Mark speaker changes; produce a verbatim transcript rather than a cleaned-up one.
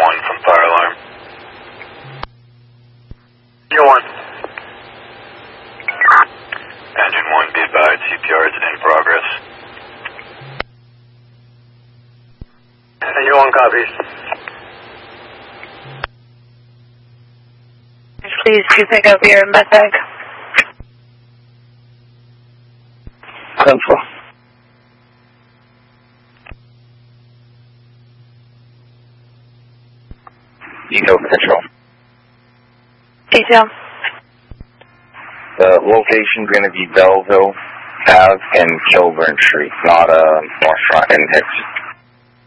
Speaker 1: one from fire alarm. Engine one. Engine one, be advised, C P R is in progress. Engine one copies.
Speaker 2: Please do pick up your med bag.
Speaker 3: Central. Detail Control.
Speaker 2: Detail.
Speaker 3: The location's going to be Belleville Ave and Kilburn Street, not uh, North Front and Hicks.